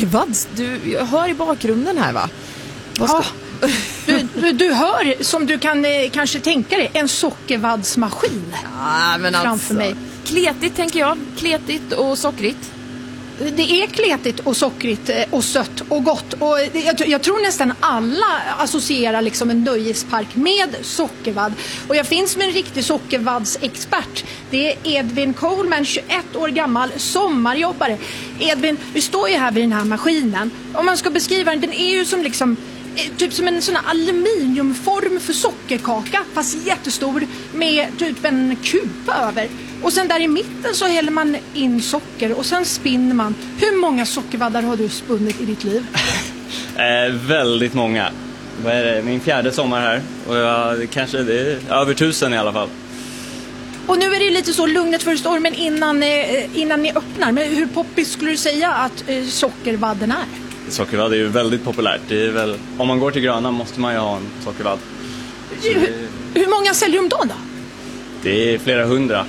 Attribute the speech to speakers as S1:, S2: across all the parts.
S1: sockervadd. Jag hör i bakgrunden här, va?
S2: Ja, du hör, som du kan kanske tänka dig, en sockervaddsmaskin framför mig.
S1: Kletigt, tänker jag. Kletigt och sockrigt.
S2: Det är kletigt och sockrigt och sött och gott. Och jag tror nästan alla associerar liksom en nöjespark med sockervadd. Och jag finns med en riktig sockervaddsexpert. Det är Edvin Coleman, 21 år gammal, sommarjobbare. Edvin, vi står ju här vid den här maskinen. Om man ska beskriva den är ju som liksom typ som en sån här aluminiumform för sockerkaka, fast jättestor, med typ en kupa över. Och sen där i mitten så häller man in socker och sen spinner man. Hur många sockervaddar har du spunnit i ditt liv?
S3: Väldigt många. Vad är det? Min 4:e sommar här. Och det är över 1000 i alla fall.
S2: Och nu är det lite så lugnet för stormen innan ni öppnar. Men hur poppis skulle du säga att sockervadden är?
S3: Sockervadd är ju väldigt populärt. Det är väl, om man går till Gröna måste man ju ha en sockervadd.
S2: Hur många säljer de då?
S3: Det är flera hundra.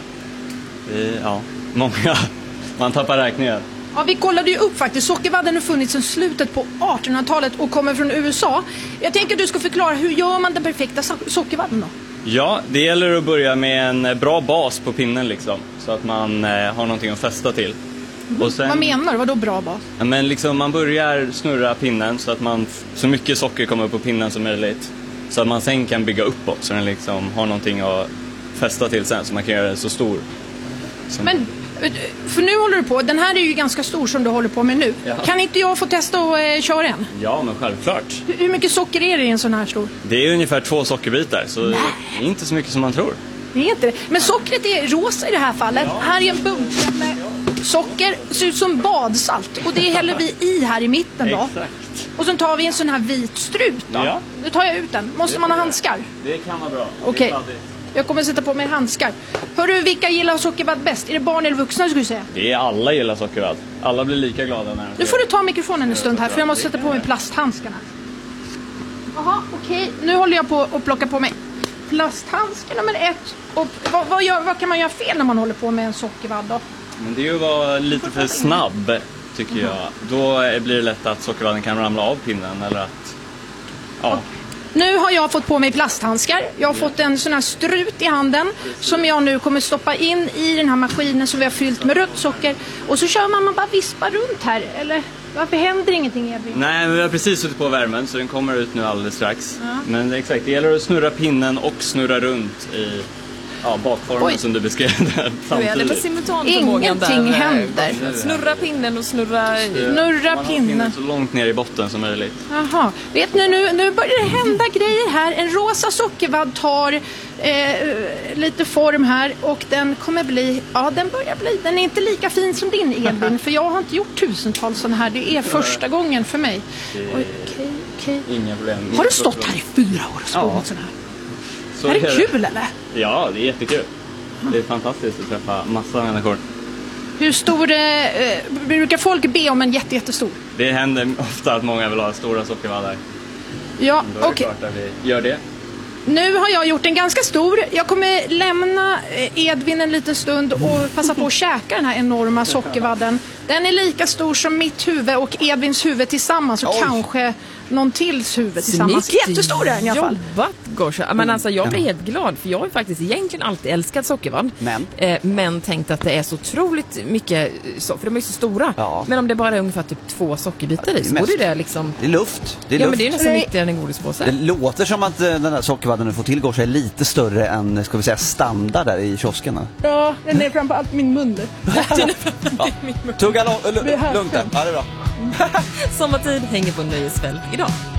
S3: Många. Man tappar räkningen.
S2: Ja, vi kollade ju upp faktiskt. Sockervadden har funnits sedan slutet på 1800-talet och kommer från USA. Jag tänker att du ska förklara, hur gör man den perfekta sockervadden då?
S3: Ja, det gäller att börja med en bra bas på pinnen liksom. Så att man har någonting att fästa till. Och sen,
S2: vad menar du? Vadå bra bas?
S3: Men liksom man börjar snurra pinnen så att så mycket socker kommer upp på pinnen som möjligt. Så att man sen kan bygga uppåt så den liksom har någonting att fästa till sen så man kan göra den så stor.
S2: Men, för nu håller du på, den här är ju ganska stor som du håller på med nu. Ja. Kan inte jag få testa och köra en?
S3: Ja, men självklart.
S2: Hur mycket socker är det i en sån här stor?
S3: Det är ungefär 2 sockerbitar, så det är inte så mycket som man tror.
S2: Det är inte det. Men sockret är rosa i det här fallet. Ja. Här är en bunke med socker, ser ut som badsalt. Och det häller vi i här i mitten då.
S3: Exakt.
S2: Och så tar vi en sån här vit strut då. Ja. Nu tar jag ut den. Måste man ha handskar?
S3: Det kan vara bra.
S2: Okej. Jag kommer sätta på mig handskar. Hörru, vilka gillar sockervadd bäst? Är det barn eller vuxna skulle du säga?
S3: Det är alla gillar sockervadd. Alla blir lika glada när de...
S2: Nu får du ta mikrofonen en stund här för jag måste sätta på mig plasthandskarna. Jaha, okej. Nu håller jag på att plocka på mig plasthandskar nummer 1. Och vad kan man göra fel när man håller på med en sockervadd då?
S3: Men det är ju att vara lite för snabb, tycker jag. Då blir det lätt att sockervadden kan ramla av pinnen eller att... Ja.
S2: Okay. Nu har jag fått på mig plasthandskar. Jag har fått en sån här strut i handen som jag nu kommer stoppa in i den här maskinen som vi har fyllt med rött socker. Och så kör man bara vispa runt här. Eller varför händer ingenting, Edvin?
S3: Nej, men vi har precis suttit på värmen så den kommer ut nu alldeles strax. Ja. Men exakt, det gäller att snurra pinnen och snurra runt i bakformen som du beskrev där samtidigt.
S1: Det var simultanförmågan där.
S2: Ingenting händer.
S1: Snurra pinnen och snurra
S2: pinnen.
S3: Så långt ner i botten som möjligt.
S2: Jaha. Vet ni, nu börjar det hända grejer här. En rosa sockervadd tar lite form här och den kommer bli, den är inte lika fin som din, Edvin, för jag har inte gjort tusentals sådana här. Det är första gången för mig. Okej.
S3: Inga problem.
S2: Har du stått här i 4 år och skådat sådana här? Är det kul eller?
S3: Ja, det är jättekul. Det är fantastiskt att träffa massa människor.
S2: Hur stor brukar folk be om en jättestor?
S3: Det händer ofta att många vill ha stora sockervaddar.
S2: Ja, okej.
S3: Då är det klart att vi gör det.
S2: Nu har jag gjort en ganska stor. Jag kommer lämna Edvin en liten stund och passa på att käka den här enorma sockervadden. Den är lika stor som mitt huvud och Edvins huvud tillsammans och kanske någon tills huvud tillsammans. Jättestor är den i alla fall.
S1: Jobbat, Gosha. Men alltså jag blir helt glad för jag har ju faktiskt egentligen alltid älskat sockervadd. Men tänkt att det är så otroligt mycket, för de är så stora. Ja. Men om det bara är ungefär typ 2 sockerbitar i så borde det liksom...
S4: Det är luft.
S1: Men det är ju nästan viktigare än en godispåse.
S4: Det låter som att den där sockervadden du får till Gosha är lite större än, ska vi säga, standard där i kioskerna.
S2: Ja, den är framförallt min mun.
S4: Tugga lugnt där. Ja, det är bra.
S1: Sommartid hänger på Nöjesfält idag.